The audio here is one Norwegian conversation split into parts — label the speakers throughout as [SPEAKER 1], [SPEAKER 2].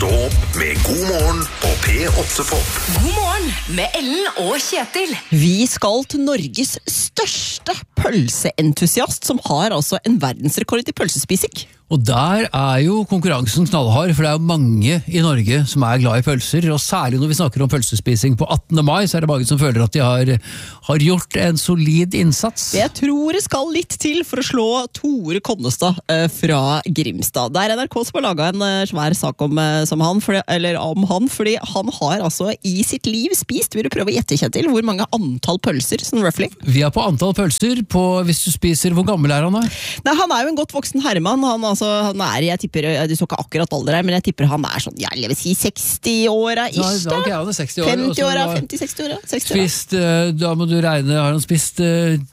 [SPEAKER 1] Stå opp med God morgen på P8 Pop.
[SPEAKER 2] God morgen med Ellen og Kjetil.
[SPEAKER 3] Vi skal til Norges største pølseentusiast, som har altså en verdensrekord i pølsespising.
[SPEAKER 4] Og der jo konkurransen knallhard, for det jo mange i Norge som glad i pølser, og særlig når vi snakker om pølsespising på 18. mai, så det mange som føler at de har gjort en solid innsats.
[SPEAKER 3] Jeg tror det skal litt til for å slå Tore Konnestad fra Grimstad. Det NRK som har laget en svær sak om han, fordi han har altså i sitt liv spist, vil du prøve å gjette, Kjetil, hvor mange antall pølser, sånn roughly?
[SPEAKER 4] Vi på antall pølser, hvis du spiser, hvor gammel han da?
[SPEAKER 3] Nei, han jo en godt voksen herremann, han jeg tipper, du så ikke akkurat alder her, men jeg tipper han sånn, jeg vil si 60-åra ish da.
[SPEAKER 4] Ja, 60 år.
[SPEAKER 3] 50-åra, 50-60-åra.
[SPEAKER 4] Spist, da må du regne, har han spist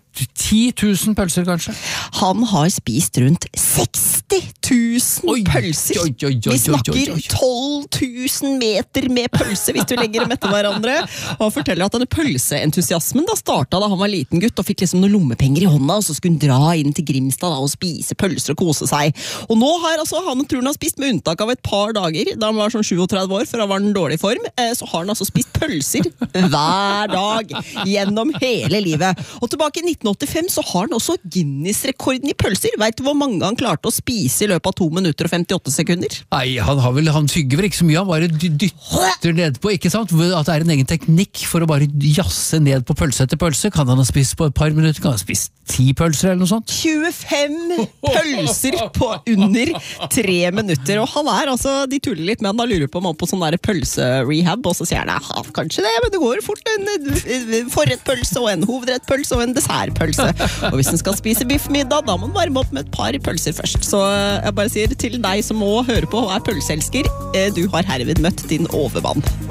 [SPEAKER 4] 10 000 pølser kanskje? Han
[SPEAKER 3] har spist rundt 60 000 pølser. Vi snakker 12 000 meter med pølse hvis du legger dem etter hverandre. Og han forteller at denne pølseentusiasmen da startet da han var liten gutt og fikk liksom noen lommepenger i hånda, og så skulle han dra inn til Grimstad da, og spise pølser og kose seg. Og nå har altså han tror han har spist med unntak av et par dager, da han var sånn 37 år, for han var en dårlig form, så har han altså spist pølser hver dag gjennom hele livet. Og tilbake i 1985 så har han også Guinness-rekorden i pølser. Vet du hvor mange han klarte å spise i løpet av 2 minutter og 58 sekunder?
[SPEAKER 4] Nei, han tygger vel ikke så mye, han bare dytter ned på, ikke sant? At det en egen teknikk for å bare jasse ned på pølse etter pølse. Kan han ha spist på et par minutter? Kan han ha spist 10 pølser eller noe sånt? 25
[SPEAKER 3] pølser på under 3 minutter, og han altså, de tuller litt med han, da lurer på om han på sånn der pølserehab, og så sier han, kanskje det, men det går fort en forrettpølse og en hovedrettpølse og en dessertpølse. Og hvis den skal spise biffmiddag, da må den varme opp med et par pølser først. Så jeg bare sier til deg som må høre på og pølseelsker, du har herved møtt din overmann.